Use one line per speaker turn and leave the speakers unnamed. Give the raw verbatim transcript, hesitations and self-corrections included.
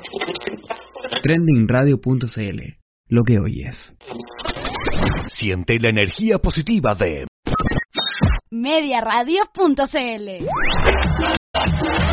trending radio punto c l. Lo que oyes.
Siente la energía positiva de
media radio punto c l.